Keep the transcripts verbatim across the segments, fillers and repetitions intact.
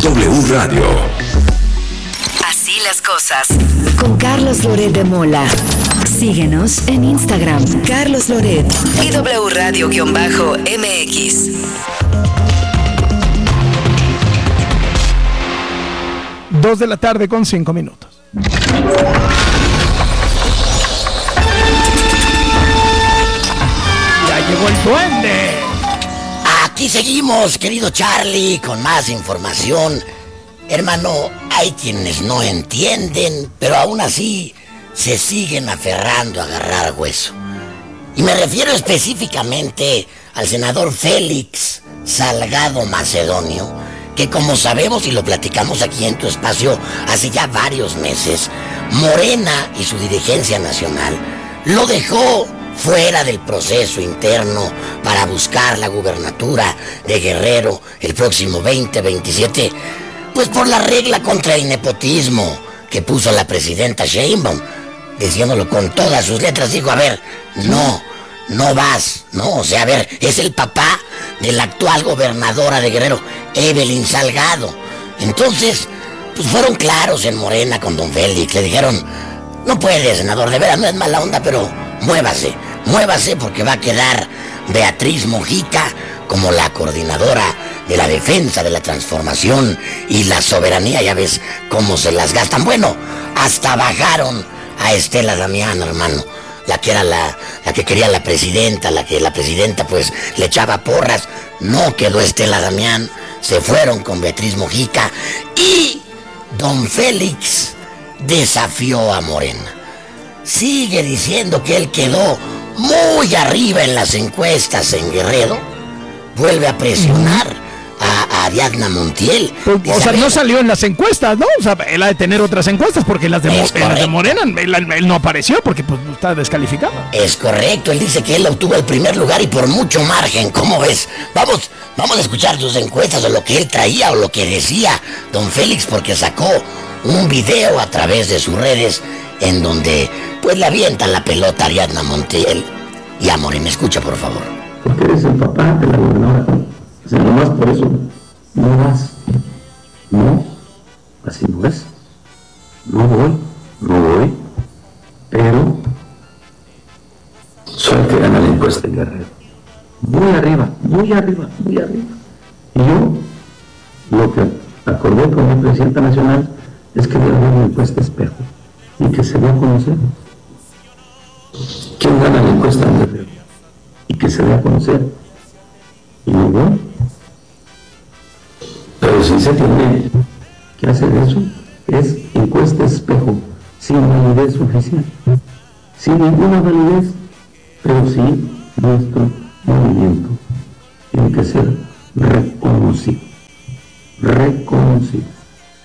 W Radio. Así las cosas. Con Carlos Loret de Mola. Síguenos en Instagram, Carlos Loret y W Radio-M X. Dos de la tarde con cinco minutos. Ya llegó el duende. Aquí seguimos, querido Charlie, con más información. Hermano, hay quienes no entienden, pero aún así se siguen aferrando a agarrar hueso. Y me refiero específicamente al senador Félix Salgado Macedonio, que como sabemos y lo platicamos aquí en tu espacio hace ya varios meses, Morena y su dirigencia nacional lo dejó fuera del proceso interno para buscar la gubernatura de Guerrero el próximo veinte veintisiete, pues por la regla contra el nepotismo que puso la presidenta Sheinbaum, diciéndolo con todas sus letras. Dijo, a ver, no, no vas, no, o sea, a ver, es el papá de la actual gobernadora de Guerrero, Evelyn Salgado. Entonces, pues fueron claros en Morena con don Félix, le dijeron, no puede, senador, de veras, no es mala onda, pero muévase, muévase porque va a quedar Beatriz Mojica como la coordinadora de la defensa de la transformación y la soberanía. Ya ves cómo se las gastan. Bueno, hasta bajaron a Estela Damián, hermano, la que era la, la que quería la presidenta, la que la presidenta pues le echaba porras. No quedó Estela Damián, se fueron con Beatriz Mojica y don Félix desafió a Morena. Sigue diciendo que él quedó muy arriba en las encuestas en Guerrero. Vuelve a presionar a, a Ariadna Montiel. Pues, o sea, no salió en las encuestas, ¿no? O sea, él ha de tener otras encuestas porque las de, Mo- en las de Morena él, él no apareció porque pues está descalificado. Es correcto, él dice que él obtuvo el primer lugar y por mucho margen. ¿Cómo ves? Vamos, vamos a escuchar sus encuestas o lo que él traía o lo que decía don Félix, porque sacó un video a través de sus redes en donde pues le avientan la pelota a Ariadna Montiel y a Morena. Escucha, por favor. Porque eres el papá de la gobernadora. O sea, nomás por eso no vas. No, así no es. No voy, no voy, pero soy el que gana la encuesta en Guerrero. Muy arriba, muy arriba, muy arriba. Y yo, lo que acordé con mi presidenta nacional es que le haga una encuesta espejo y que se dé a conocer quién gana la encuesta en Guerrero y que se dé a conocer. Y no voy. Pero si se tiene que hacer eso, es encuesta espejo, sin validez oficial, sin ninguna validez, pero sí nuestro movimiento tiene que ser reconocido, reconocido.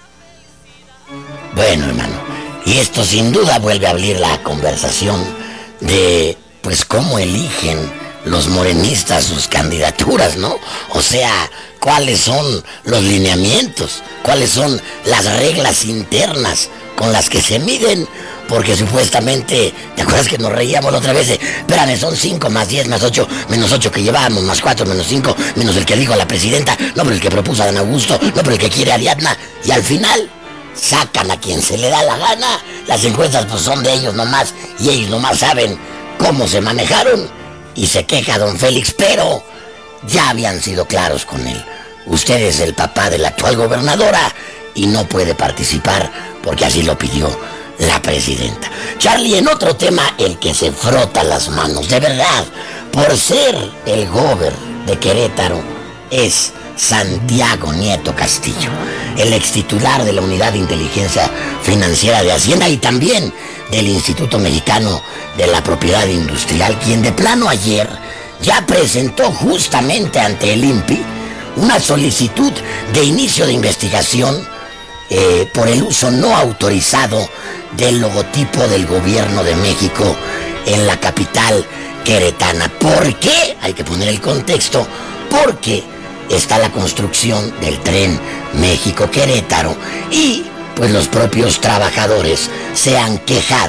Bueno, hermano, y esto sin duda vuelve a abrir la conversación de, pues, cómo eligen los morenistas sus candidaturas, ¿no? O sea, cuáles son los lineamientos, cuáles son las reglas internas con las que se miden, porque supuestamente, ¿te acuerdas que nos reíamos la otra vez? Espérame, son cinco más diez más ocho, menos ocho que llevábamos, más cuatro, menos cinco, menos el que dijo la presidenta, no, pero el que propuso a Dan Augusto, no, pero el que quiere a Ariadna, y al final sacan a quien se le da la gana. Las encuestas pues son de ellos nomás, y ellos nomás saben cómo se manejaron. Y se queja don Félix, pero ya habían sido claros con él. Usted es el papá de la actual gobernadora y no puede participar porque así lo pidió la presidenta. Charlie, en otro tema, el que se frota las manos, de verdad, por ser el gober de Querétaro, es Santiago Nieto Castillo, el extitular de la Unidad de Inteligencia Financiera de Hacienda y también del Instituto Mexicano de la Propiedad Industrial, quien de plano ayer ya presentó justamente ante el I N P I una solicitud de inicio de investigación eh, por el uso no autorizado del logotipo del gobierno de México en la capital queretana. ¿Por qué? Hay que poner el contexto. Porque está la construcción del tren México-Querétaro y pues los propios trabajadores se han quejado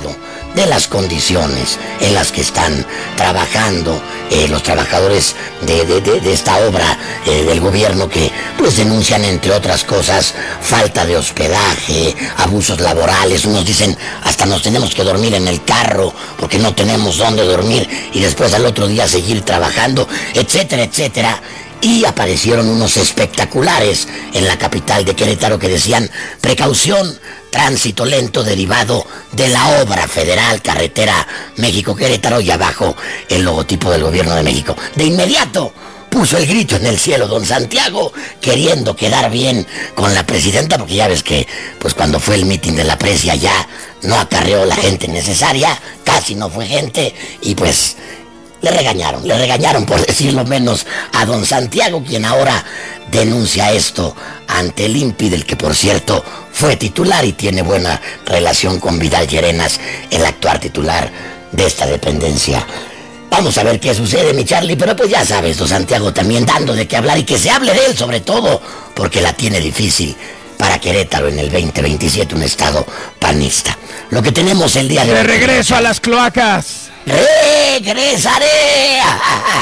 de las condiciones en las que están trabajando eh, los trabajadores de, de, de, de esta obra eh, del gobierno, que pues denuncian, entre otras cosas, falta de hospedaje, abusos laborales. Unos dicen hasta nos tenemos que dormir en el carro porque no tenemos dónde dormir y después al otro día seguir trabajando, etcétera, etcétera. Y aparecieron unos espectaculares en la capital de Querétaro que decían: precaución, tránsito lento derivado de la obra federal carretera México-Querétaro, y abajo el logotipo del gobierno de México. De inmediato puso el grito en el cielo don Santiago, queriendo quedar bien con la presidenta, porque ya ves que pues cuando fue el mitin de la Presia ya no acarreó la gente necesaria, casi no fue gente, y pues le regañaron, le regañaron por decirlo menos a don Santiago, quien ahora denuncia esto ante el I N P I, del que por cierto fue titular y tiene buena relación con Vidal Llerenas, el actual titular de esta dependencia. Vamos a ver qué sucede, mi Charlie, pero pues ya sabes, don Santiago también dando de qué hablar, y que se hable de él sobre todo, porque la tiene difícil para Querétaro en el veinte veintisiete, un estado panista. Lo que tenemos el día de hoy... ¡De regreso a las cloacas! ¡Regresaré!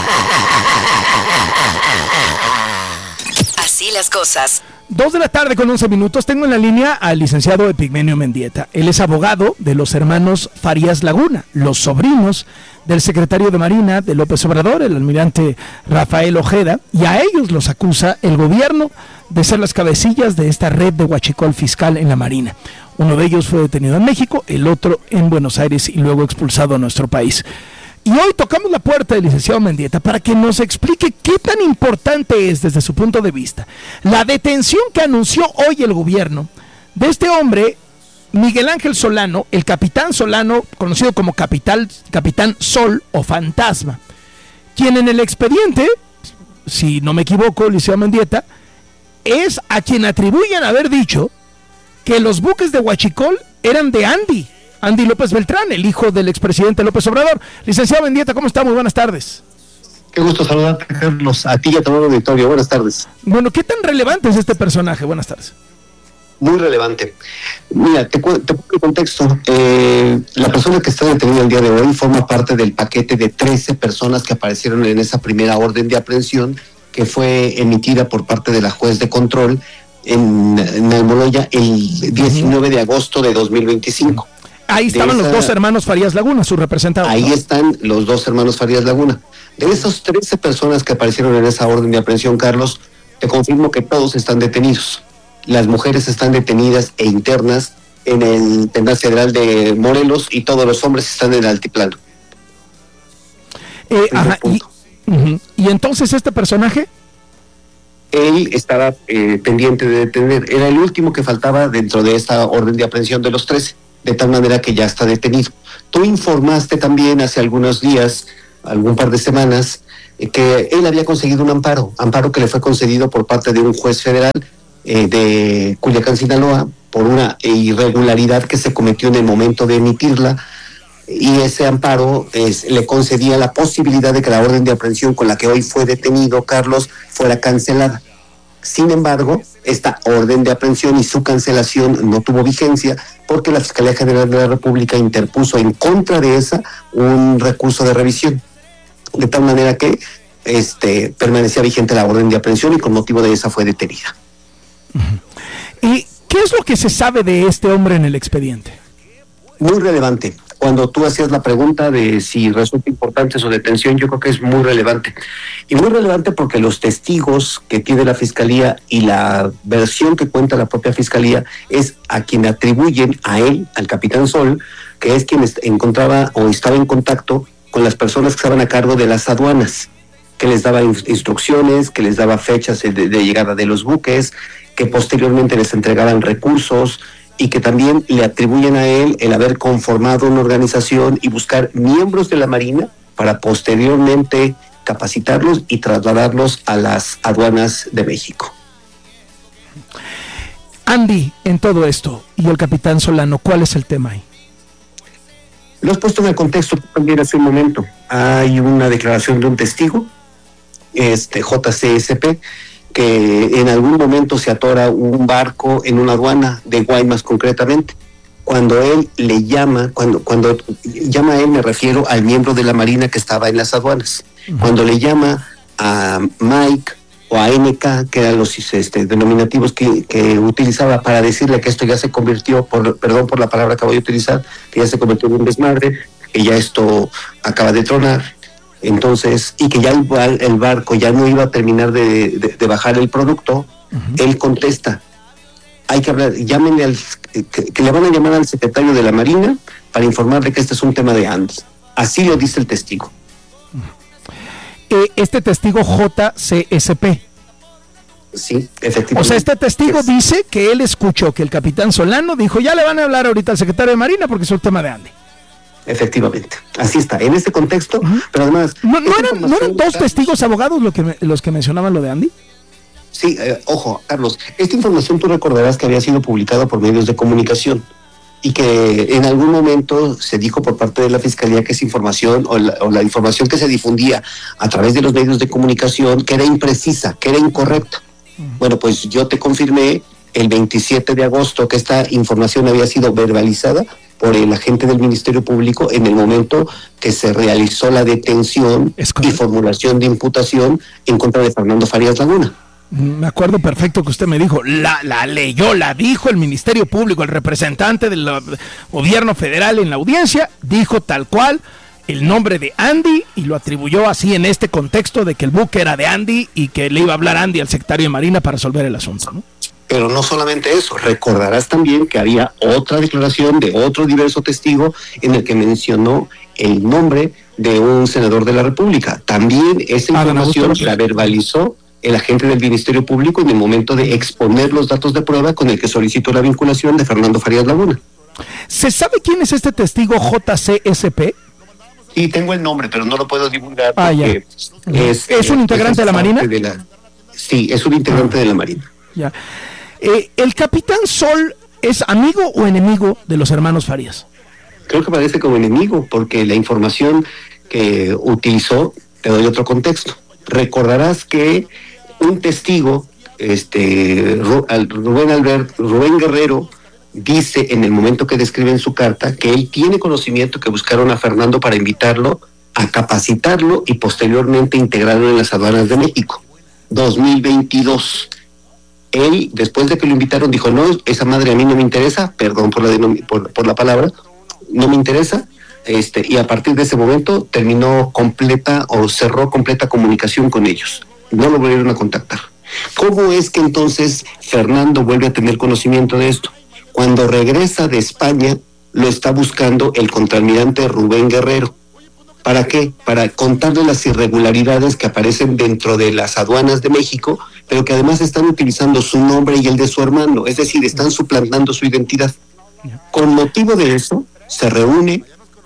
Así las cosas. Dos de la tarde con once minutos. Tengo en la línea al licenciado Epigmenio Mendieta. Él es abogado de los hermanos Farías Laguna, los sobrinos del secretario de Marina de López Obrador, el almirante Rafael Ojeda, y a ellos los acusa el gobierno de ser las cabecillas de esta red de huachicol fiscal en la Marina. Uno de ellos fue detenido en México, el otro en Buenos Aires y luego expulsado a nuestro país. Y hoy tocamos la puerta del licenciado Mendieta para que nos explique qué tan importante es, desde su punto de vista, la detención que anunció hoy el gobierno de este hombre, Miguel Ángel Solano, el capitán Solano, conocido como Capital, Capitán Sol o Fantasma, quien en el expediente, si no me equivoco, licenciado Mendieta, es a quien atribuyen haber dicho que los buques de huachicol eran de Andy, Andy López Beltrán, el hijo del expresidente López Obrador. Licenciado Mendieta, ¿cómo está? Muy buenas tardes. Qué gusto saludarte, Carlos, a ti y a todo el auditorio. Buenas tardes. Bueno, ¿qué tan relevante es este personaje? Buenas tardes. Muy relevante. Mira, te, cu- te pongo el contexto. Eh, la persona que está detenida el día de hoy forma parte del paquete de trece personas que aparecieron en esa primera orden de aprehensión que fue emitida por parte de la juez de control en, en Almoloya el diecinueve de agosto de dos mil veinticinco. Ahí estaban esa, los dos hermanos Farías Laguna, sus representantes. Ahí ¿no? están los dos hermanos Farías Laguna. De esas trece personas que aparecieron en esa orden de aprehensión, Carlos, te confirmo que todos están detenidos. Las mujeres están detenidas e internas en el penal federal de Morelos y todos los hombres están en el altiplano. Eh, ajá, y, uh-huh. ¿Y entonces este personaje? Él estaba eh, pendiente de detener. Era el último que faltaba dentro de esta orden de aprehensión de los trece, de tal manera que ya está detenido. Tú informaste también hace algunos días, algún par de semanas, eh, que él había conseguido un amparo, amparo que le fue concedido por parte de un juez federal eh, de Culiacán, Sinaloa, por una irregularidad que se cometió en el momento de emitirla, y ese amparo es, le concedía la posibilidad de que la orden de aprehensión con la que hoy fue detenido Carlos fuera cancelada. Sin embargo, esta orden de aprehensión y su cancelación no tuvo vigencia porque la Fiscalía General de la República interpuso en contra de esa un recurso de revisión, de tal manera que este permanecía vigente la orden de aprehensión y con motivo de esa fue detenida. ¿Y qué es lo que se sabe de este hombre en el expediente? Muy relevante. Cuando tú hacías la pregunta de si resulta importante su detención, yo creo que es muy relevante. Y muy relevante porque los testigos que tiene la Fiscalía y la versión que cuenta la propia Fiscalía es a quien atribuyen a él, al Capitán Sol, que es quien encontraba o estaba en contacto con las personas que estaban a cargo de las aduanas, que les daba instrucciones, que les daba fechas de, de llegada de los buques, que posteriormente les entregaban recursos, y que también le atribuyen a él el haber conformado una organización y buscar miembros de la Marina para posteriormente capacitarlos y trasladarlos a las aduanas de México. Andy, en todo esto, y el capitán Solano, ¿cuál es el tema ahí? Lo has puesto en el contexto también hace un momento. Hay una declaración de un testigo, este J C S P, que en algún momento se atora un barco en una aduana de Guaymas concretamente, cuando él le llama, cuando, cuando llama a él me refiero al miembro de la Marina que estaba en las aduanas, uh-huh. cuando le llama a Mike o a N K, que eran los este, denominativos que, que utilizaba para decirle que esto ya se convirtió, por, perdón por la palabra que voy a utilizar, que ya se convirtió en un desmadre, que ya esto acaba de tronar, entonces, y que ya el, el barco ya no iba a terminar de, de, de bajar el producto, uh-huh. él contesta, hay que hablar, llámenle al, que, que le van a llamar al secretario de la Marina para informarle que este es un tema de Andy. Así lo dice el testigo. Eh, este testigo J C S P. Sí, efectivamente. O sea, este testigo es. dice que él escuchó que el capitán Solano dijo, ya le van a hablar ahorita al secretario de Marina porque es un tema de Andy. Efectivamente, así está, en este contexto, uh-huh. pero además... ¿No, no, eran, ¿no eran dos testigos abogados lo que me, los que mencionaban lo de Andy? Sí, eh, ojo, Carlos, esta información tú recordarás que había sido publicada por medios de comunicación y que en algún momento se dijo por parte de la Fiscalía que esa información o la, o la información que se difundía a través de los medios de comunicación que era imprecisa, que era incorrecta. Uh-huh. Bueno, pues yo te confirmé el veintisiete de agosto que esta información había sido verbalizada por el agente del Ministerio Público en el momento que se realizó la detención y formulación de imputación en contra de Fernando Farías Laguna. Me acuerdo perfecto que usted me dijo, la, la leyó, la dijo el Ministerio Público, el representante del gobierno federal en la audiencia, dijo tal cual el nombre de Andy y lo atribuyó así en este contexto de que el buque era de Andy y que le iba a hablar Andy al secretario de Marina para resolver el asunto, ¿no? Pero no solamente eso, recordarás también que había otra declaración de otro diverso testigo en el que mencionó el nombre de un senador de la República. También esa información la verbalizó el agente del Ministerio Público en el momento de exponer los datos de prueba con el que solicitó la vinculación de Fernando Farías Laguna. ¿Se sabe quién es este testigo J C S P? Sí, tengo el nombre, pero no lo puedo divulgar ah, porque ya. es... ¿Es un integrante de la Marina? De la, sí, es un integrante ah. de la Marina. Ya. Eh, ¿El capitán Sol es amigo o enemigo de los hermanos Farías? Creo que parece como enemigo, porque la información que utilizó, te doy otro contexto. Recordarás que un testigo, este Rubén Albert, Rubén Guerrero, dice en el momento que describe en su carta que él tiene conocimiento que buscaron a Fernando para invitarlo a capacitarlo y posteriormente integrarlo en las aduanas de México. dos mil veintidós. Él, después de que lo invitaron, dijo, no, esa madre a mí no me interesa, perdón por la, denom- por, por la palabra, no me interesa, este, y a partir de ese momento terminó completa o cerró completa comunicación con ellos. No lo volvieron a contactar. ¿Cómo es que entonces Fernando vuelve a tener conocimiento de esto? Cuando regresa de España, lo está buscando el contraalmirante Rubén Guerrero. ¿Para qué? Para contarle las irregularidades que aparecen dentro de las aduanas de México, pero que además están utilizando su nombre y el de su hermano, es decir, están suplantando su identidad. Con motivo de eso, se reúne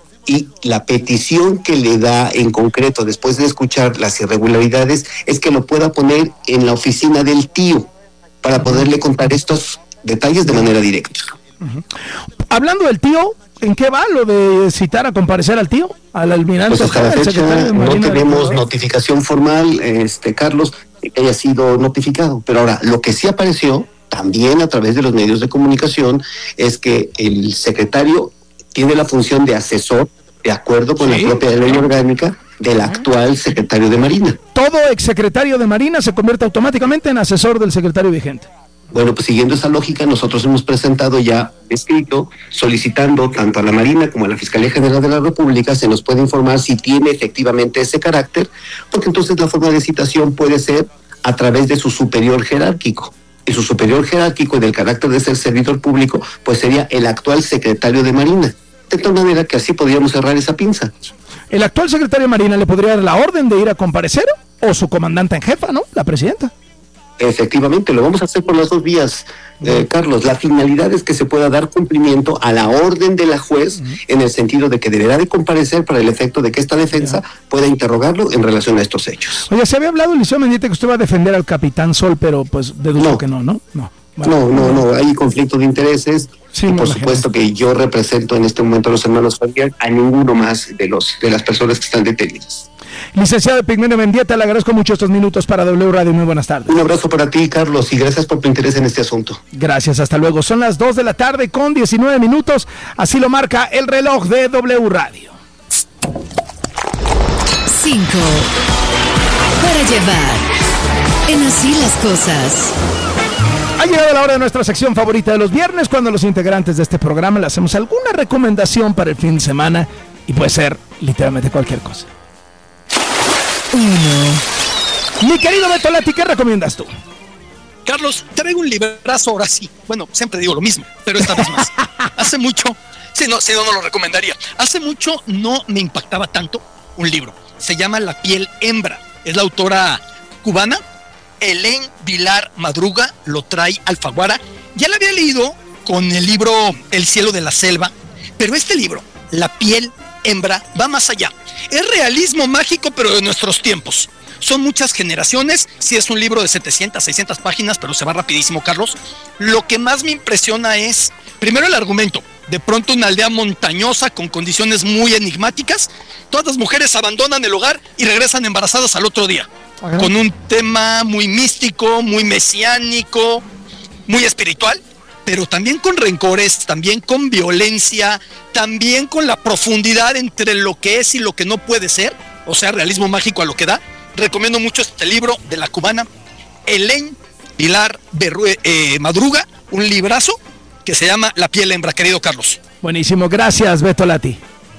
y la petición que le da en concreto, después de escuchar las irregularidades, es que lo pueda poner en la oficina del tío para poderle contar estos detalles de manera directa. Uh-huh. Hablando del tío, ¿en qué va lo de citar a comparecer al tío? Al almirante. Pues hasta la fecha no tenemos notificación formal, este Carlos, que haya sido notificado. Pero ahora, lo que sí apareció, también a través de los medios de comunicación, es que el secretario tiene la función de asesor, de acuerdo con ¿Sí? la propia ley orgánica, del actual secretario de Marina. Todo exsecretario de Marina se convierte automáticamente en asesor del secretario vigente. Bueno, pues siguiendo esa lógica, nosotros hemos presentado ya escrito solicitando tanto a la Marina como a la Fiscalía General de la República se nos puede informar si tiene efectivamente ese carácter, porque entonces la forma de citación puede ser a través de su superior jerárquico. Y su superior jerárquico en el carácter de ser servidor público, pues sería el actual secretario de Marina. De tal manera que así podríamos cerrar esa pinza. ¿El actual secretario de Marina le podría dar la orden de ir a comparecer o su comandante en jefa, no? La presidenta. Efectivamente, lo vamos a hacer por las dos vías, eh, Carlos. La finalidad es que se pueda dar cumplimiento a la orden de la juez uh-huh. en el sentido de que deberá de comparecer para el efecto de que esta defensa yeah. pueda interrogarlo en relación a estos hechos. Oye, se había hablado, Eliseo Mendieta, que usted va a defender al capitán Sol, pero pues deduzco no. que no, ¿no? No, vale. no, no, no, hay conflicto de intereses. Sí, y por supuesto que yo represento en este momento a los hermanos Farías, a ninguno más de los de las personas que están detenidas. Licenciado Epigmenio Mendieta, le agradezco mucho estos minutos para W Radio. Muy buenas tardes. Un abrazo para ti, Carlos, y gracias por tu interés en este asunto. Gracias, hasta luego. Son las dos de la tarde con diecinueve minutos. Así lo marca el reloj de W Radio. Cinco. Para llevar. En Así las Cosas. Ha llegado la hora de nuestra sección favorita de los viernes, cuando los integrantes de este programa le hacemos alguna recomendación para el fin de semana, y puede ser literalmente cualquier cosa. Uno. Mi querido Beto Lati, ¿qué recomiendas tú? Carlos, traigo un librazo ahora sí. Bueno, siempre digo lo mismo, pero esta vez más. Hace mucho, si no, si no, no lo recomendaría. Hace mucho no me impactaba tanto un libro. Se llama La piel hembra. Es la autora cubana Helen Vilar Madruga, lo trae Alfaguara. Ya la había leído con el libro El cielo de la selva, pero este libro, La piel hembra, va más allá. Es realismo mágico, pero de nuestros tiempos. Son muchas generaciones, sí es un libro de setecientas, seiscientas páginas, pero se va rapidísimo, Carlos. Lo que más me impresiona es, primero, el argumento. De pronto una aldea montañosa con condiciones muy enigmáticas. Todas las mujeres abandonan el hogar y regresan embarazadas al otro día. Ajá. Con un tema muy místico, muy mesiánico, muy espiritual, pero también con rencores, también con violencia, también con la profundidad entre lo que es y lo que no puede ser. O sea, realismo mágico a lo que da. Recomiendo mucho este libro de la cubana Helen Vilar Berrue, eh, Madruga, un librazo que se llama La piel hembra, querido Carlos. Buenísimo, gracias, Beto Lati.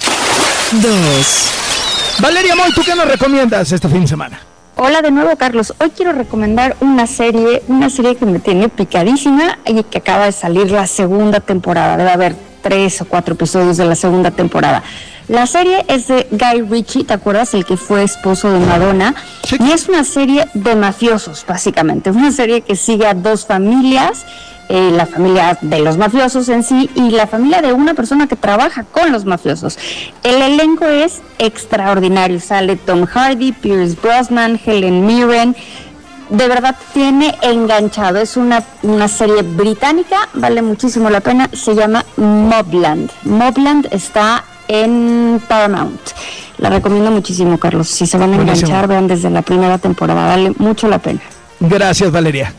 Dos. Valeria Moy, ¿tú qué nos recomiendas este fin de semana? Hola de nuevo, Carlos. Hoy quiero recomendar una serie, una serie que me tiene picadísima y que acaba de salir la segunda temporada. Debe haber tres o cuatro episodios de la segunda temporada. La serie es de Guy Ritchie, ¿te acuerdas? El que fue esposo de Madonna. Sí. Y es una serie de mafiosos, básicamente. Es una serie que sigue a dos familias, eh, la familia de los mafiosos en sí y la familia de una persona que trabaja con los mafiosos. El elenco es extraordinario. Sale Tom Hardy, Pierce Brosnan, Helen Mirren. De verdad tiene enganchado. Es una, una serie británica, vale muchísimo la pena. Se llama Mobland. Mobland está en Paramount. La recomiendo muchísimo, Carlos. Si se van a Buenísimo. enganchar, vean desde la primera temporada. Vale mucho la pena. Gracias, Valeria.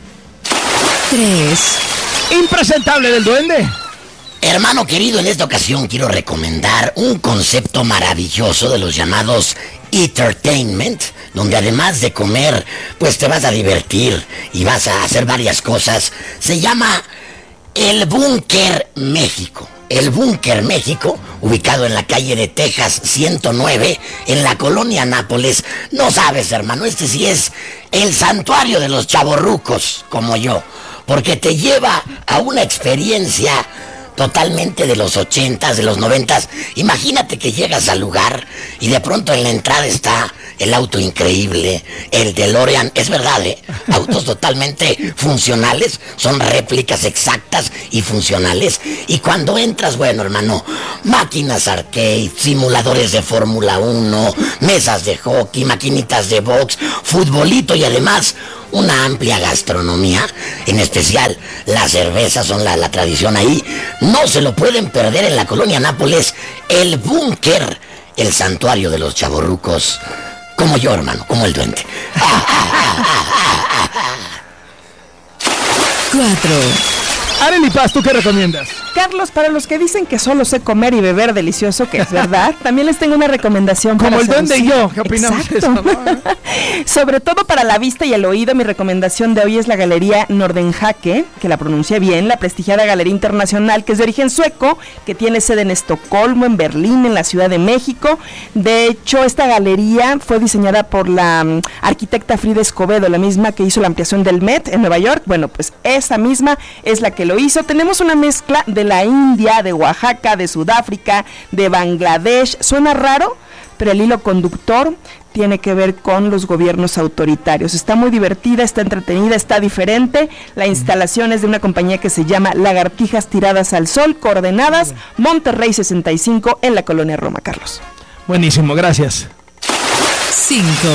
Tres. Impresentable del duende. Hermano querido, en esta ocasión quiero recomendar un concepto maravilloso de los llamados entertainment, donde además de comer, pues te vas a divertir y vas a hacer varias cosas. Se llama El Búnker México. El Búnker México, ubicado en la calle de Texas ciento nueve, en la colonia Nápoles. No sabes, hermano, este sí es el santuario de los chavorrucos, como yo, porque te lleva a una experiencia totalmente de los ochentas, de los noventas. Imagínate que llegas al lugar y de pronto en la entrada está el auto increíble, el DeLorean, es verdad, ¿eh? Autos totalmente funcionales, son réplicas exactas y funcionales. Y cuando entras, bueno, hermano, máquinas arcade, simuladores de Fórmula uno, mesas de hockey, maquinitas de box, futbolito y además una amplia gastronomía, en especial las cervezas son la, la tradición ahí. No se lo pueden perder en la colonia Nápoles, el Búnker, el santuario de los chavorrucos, como yo, hermano, como el duende. Cuatro. Arely Paz, ¿tú qué recomiendas? Carlos, para los que dicen que solo sé comer y beber delicioso, que es verdad, también les tengo una recomendación. Como para el duende y yo, ¿qué opinamos de eso, no? Sobre todo para la vista y el oído, mi recomendación de hoy es la Galería Nordenhake, que la pronuncié bien, la prestigiada Galería Internacional, que es de origen sueco, que tiene sede en Estocolmo, en Berlín, en la Ciudad de México. De hecho, esta galería fue diseñada por la um, arquitecta Frida Escobedo, la misma que hizo la ampliación del Met en Nueva York. Bueno, pues esa misma es la que lo hizo. Tenemos una mezcla de la India, de Oaxaca, de Sudáfrica, de Bangladesh. Suena raro, pero el hilo conductor tiene que ver con los gobiernos autoritarios. Está muy divertida, está entretenida, está diferente. La instalación es de una compañía que se llama Lagartijas Tiradas al Sol, coordenadas Monterrey sesenta y cinco en la colonia Roma, Carlos. Buenísimo, gracias. Cinco.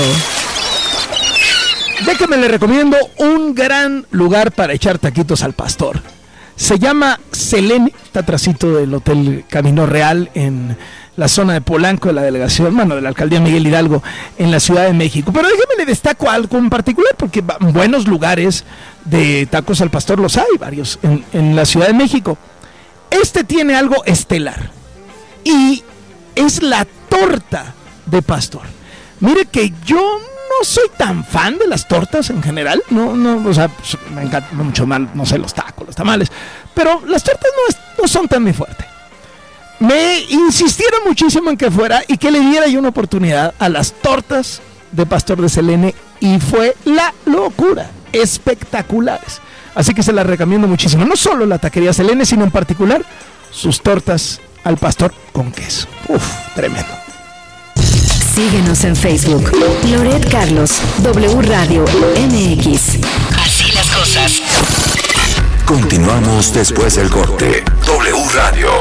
Déjame le recomiendo un gran lugar para echar taquitos al pastor. Se llama Selene, está atrasito del Hotel Camino Real en la zona de Polanco, de la delegación, bueno, de la alcaldía Miguel Hidalgo, en la Ciudad de México. Pero déjeme le destaco algo en particular, porque buenos lugares de tacos al pastor los hay, varios, en, en la Ciudad de México. Este tiene algo estelar, y es la torta de pastor. Mire que yo no soy tan fan de las tortas en general, no, no, o sea, me encanta mucho más, no sé, los tacos, los tamales, pero las tortas no, es, no son tan mi fuerte. Me insistieron muchísimo en que fuera y que le diera yo una oportunidad a las tortas de pastor de Selene, y fue la locura, espectaculares. Así que se las recomiendo muchísimo, no solo la taquería Selene, sino en particular sus tortas al pastor con queso. Uf, tremendo. Síguenos en Facebook, Loret Carlos, W Radio M X. Así las cosas. Continuamos después del corte. W Radio.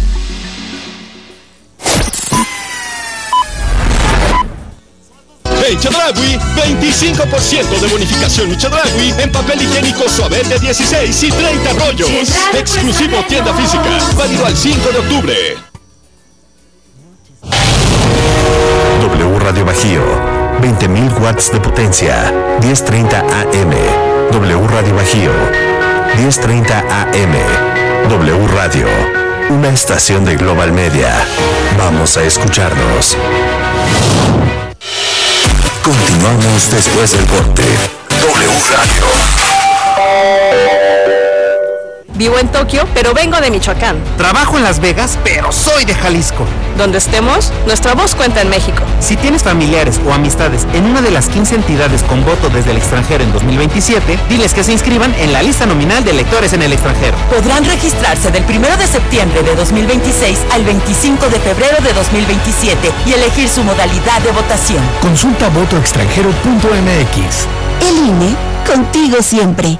En Chedraui, veinticinco por ciento de bonificación en Chedraui en papel higiénico Suavete dieciséis y treinta rollos. Exclusivo tienda física, válido al cinco de octubre. W Radio Bajío, veinte mil watts de potencia, diez treinta A M. W Radio Bajío, diez treinta A M. W Radio, una estación de Global Media. Vamos a escucharnos. Continuamos después del corte. W Radio. Vivo en Tokio, pero vengo de Michoacán. Trabajo en Las Vegas, pero soy de Jalisco. Donde estemos, nuestra voz cuenta en México. Si tienes familiares o amistades en una de las quince entidades con voto desde el extranjero en dos mil veintisiete, diles que se inscriban en la lista nominal de electores en el extranjero. Podrán registrarse del primero de septiembre de dos mil veintiséis al veinticinco de febrero de dos mil veintisiete y elegir su modalidad de votación. Consulta voto extranjero punto m x. El I N E, contigo siempre.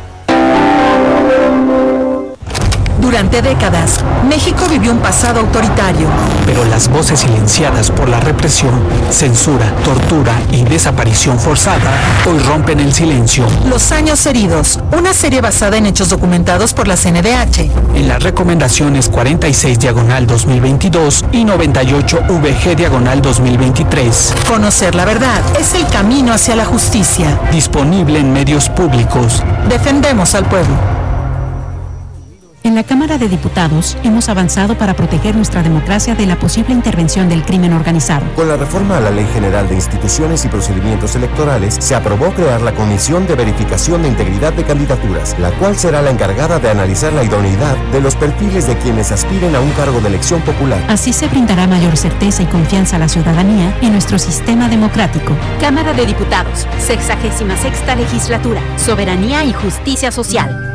Durante décadas, México vivió un pasado autoritario. Pero las voces silenciadas por la represión, censura, tortura y desaparición forzada hoy rompen el silencio. Los años heridos, una serie basada en hechos documentados por la C N D H. En las recomendaciones cuarenta y seis diagonal dos mil veintidós y noventa y ocho V G diagonal dos mil veintitrés. Conocer la verdad es el camino hacia la justicia. Disponible en medios públicos. Defendemos al pueblo. En la Cámara de Diputados hemos avanzado para proteger nuestra democracia de la posible intervención del crimen organizado. Con la reforma a la Ley General de Instituciones y Procedimientos Electorales, se aprobó crear la Comisión de Verificación de Integridad de Candidaturas, la cual será la encargada de analizar la idoneidad de los perfiles de quienes aspiren a un cargo de elección popular. Así se brindará mayor certeza y confianza a la ciudadanía en nuestro sistema democrático. Cámara de Diputados, sexagésima sexta legislatura, Soberanía y Justicia Social.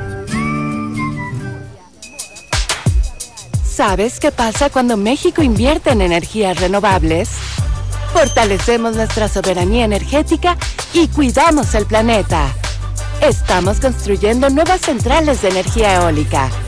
¿Sabes qué pasa cuando México invierte en energías renovables? Fortalecemos nuestra soberanía energética y cuidamos el planeta. Estamos construyendo nuevas centrales de energía eólica,